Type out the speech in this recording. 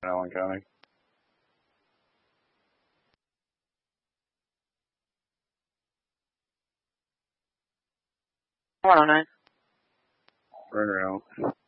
Allen County. One oh nine. Bring her out.